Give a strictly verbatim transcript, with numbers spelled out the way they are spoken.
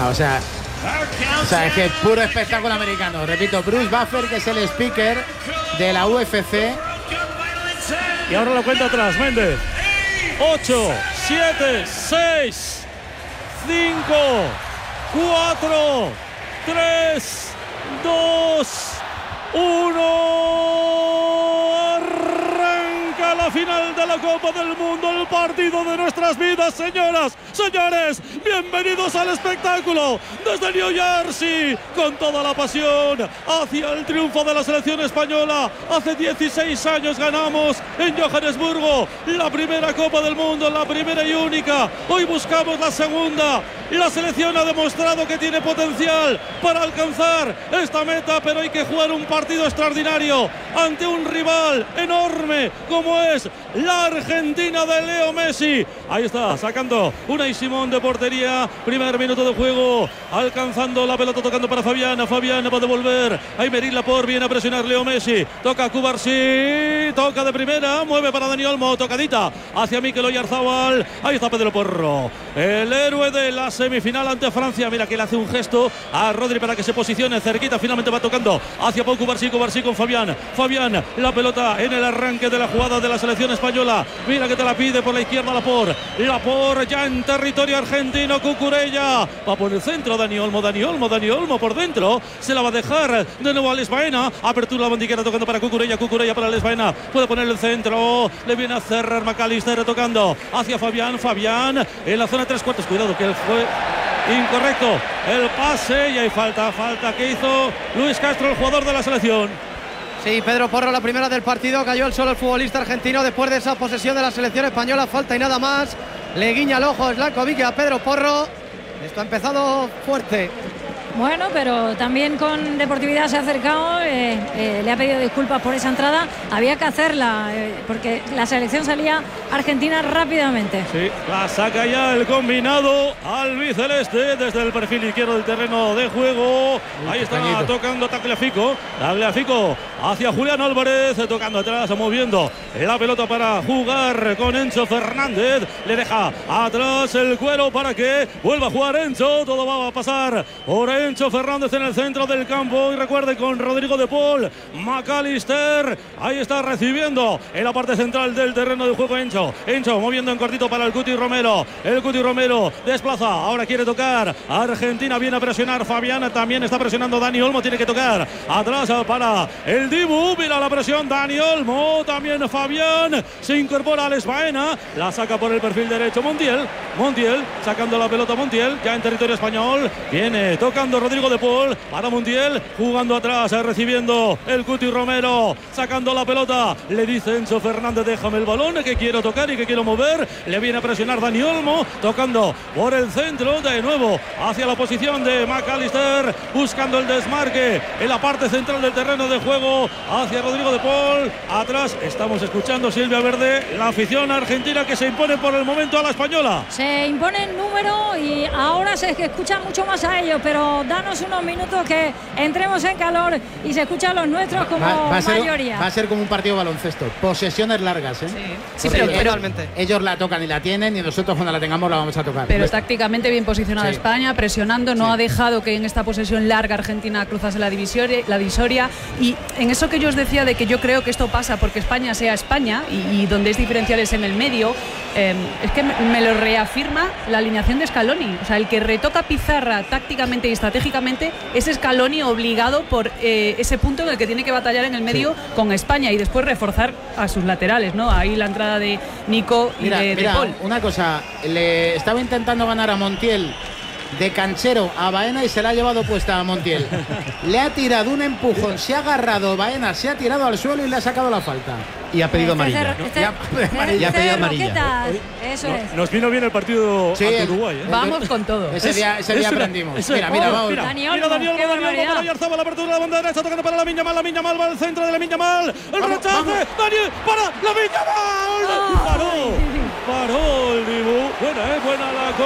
No, o sea, o sea, es que puro espectáculo americano. Repito, Bruce Buffer, que es el speaker de la U F C. Y ahora la cuenta atrás, Méndez. ocho, siete, seis, cinco, cuatro, tres, dos, uno. Arranca la final de la Copa del Mundo, el partido de nuestras vidas, señoras, señores. Bienvenidos al espectáculo desde New Jersey, con toda la pasión hacia el triunfo de la selección española. Hace dieciséis años ganamos en Johannesburgo la primera Copa del Mundo, la primera y única. Hoy buscamos la segunda. La selección ha demostrado que tiene potencial para alcanzar esta meta, pero hay que jugar un partido extraordinario ante un rival enorme como es la Argentina de Leo Messi. Ahí está, sacando Unai Simón de portería. Primer minuto de juego, alcanzando la pelota, tocando para Fabián. Fabián va a devolver. Aymeric Laporte viene a presionar Leo Messi. Toca a Cubarsí, toca de primera, mueve para Dani Olmo, tocadita hacia Mikel Oyarzabal. Ahí está Pedro Porro, el héroe de la semifinal ante Francia. Mira que le hace un gesto a Rodri para que se posicione cerquita. Finalmente va tocando hacia Pau Cubarsí. Cubarsí con Fabián. Fabián, la pelota en el arranque de la jugada de la selección española. Mira que te la pide por la izquierda Laporte. Laporte ya en territorio argentino. Cucurella va por el centro. Dani Olmo, Dani Olmo, Dani Olmo por dentro. Se la va a dejar de nuevo a Les Baena. Apertura la bandiquera tocando para Cucurella. Cucurella para Les Baena. Puede poner el centro. Le viene a cerrar McAllister tocando hacia Fabián. Fabián en la zona tres cuartos. Cuidado que él fue incorrecto el pase y hay falta, falta que hizo Luis Castro, el jugador de la selección. Sí, Pedro Porro, la primera del partido, cayó el solo el futbolista argentino después de esa posesión de la selección española, falta y nada más. Le guiña el ojo Slankovic a Pedro Porro. Esto ha empezado fuerte. Bueno, pero también con deportividad se ha acercado, eh, eh, le ha pedido disculpas por esa entrada. Había que hacerla, eh, porque la selección salía argentina rápidamente. Sí, la saca ya el combinado albiceleste desde el perfil izquierdo del terreno de juego. Ahí está cañito. Tocando Tagliafico. Tagliafico hacia Julián Álvarez, tocando atrás, moviendo la pelota para jugar con Enzo Fernández. Le deja atrás el cuero para que vuelva a jugar Enzo. Todo va a pasar por Enzo Fernández en el centro del campo. Y recuerde, con Rodrigo de Paul, McAllister. Ahí está recibiendo en la parte central del terreno de juego Enzo. Enzo moviendo en cortito para el Cuti Romero. El Cuti Romero desplaza. Ahora quiere tocar. Argentina viene a presionar. Fabián también está presionando. Dani Olmo tiene que tocar. Atrás para el Dibu. Mira la presión. Dani Olmo. También Fabián. Se incorpora a Les Baena. La saca por el perfil derecho Montiel. Montiel sacando la pelota. Montiel ya en territorio español. Viene tocando Rodrigo de Paul para Montiel, jugando atrás, recibiendo el Cuti Romero, sacando la pelota. Le dice Enzo Fernández, déjame el balón, que quiero tocar y que quiero mover. Le viene a presionar Dani Olmo, tocando por el centro, de nuevo hacia la posición de McAllister, buscando el desmarque en la parte central del terreno de juego, hacia Rodrigo de Paul. Atrás estamos escuchando Silvia Verde, la afición argentina que se impone por el momento a la española. Se impone el número y ahora se escucha mucho más a ellos, pero danos unos minutos que entremos en calor y se escuchan los nuestros como va, va mayoría. Ser, va a ser como un partido de baloncesto, posesiones largas, ¿eh? Sí, sí, pero, pero realmente ellos la tocan y la tienen, y nosotros cuando la tengamos la vamos a tocar. Pero tácticamente bien posicionada sí. España, presionando, no sí. ha dejado que en esta posesión larga Argentina cruzase la divisoria, la divisoria. Y en eso que yo os decía de que yo creo que esto pasa porque España sea España y, y donde es diferencial es en el medio, eh, es que me, me lo reafirma la alineación de Scaloni. O sea, el que retoca pizarra tácticamente y estratégicamente es Scaloni, obligado por eh, ese punto en el que tiene que batallar en el medio sí. con España y después reforzar a sus laterales, ¿no? Ahí la entrada de Nico y mira, de, mira, de Paul. Una cosa, le estaba intentando ganar a Montiel de canchero a Baena y se la ha llevado puesta a Montiel. Le ha tirado un empujón, se ha agarrado Baena, se ha tirado al suelo y le ha sacado la falta. Y ha pedido amarilla. Este, este, ¿no? este, y ha pedido amarilla. Eso no, es. Nos vino bien el partido sí, ante Uruguay, ¿eh? Vamos con todo. Ese día, ese día aprendimos. Ese, mira, mira, vamos. Mira, Dani mira, Dani Olmo, Dani Olmo para Oyarzabal, la apertura de la banda derecha, tocando para Lamine Yamal, Lamine Yamal va al centro de Lamine Yamal. El rechace, Dani, para Lamine Yamal. Paró, paró el Dibu. Buena, eh, buena la